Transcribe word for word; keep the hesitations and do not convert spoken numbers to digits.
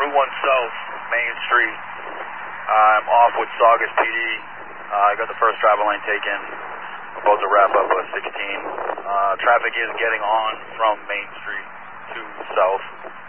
Route one South, Main Street. I'm off with Saugus P D. Uh, I got the first travel lane taken. We're about to wrap up uh, sixteen. Uh, traffic is getting on from Main Street to South.